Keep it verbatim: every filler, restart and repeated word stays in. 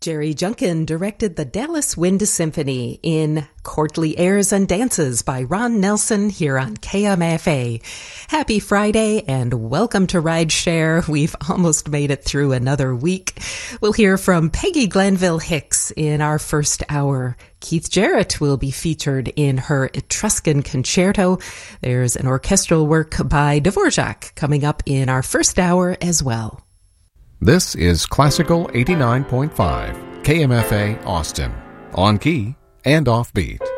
Jerry Junkin directed the Dallas Wind Symphony in Courtly Airs and Dances by Ron Nelson here on K M F A. Happy Friday and welcome to Rideshare. We've almost made it through another week. We'll hear from Peggy Glanville Hicks in our first hour. Keith Jarrett will be featured in her Etruscan Concerto. There's an orchestral work by Dvorak coming up in our first hour as well. This is Classical eighty-nine point five, K M F A Austin, on key and offbeat.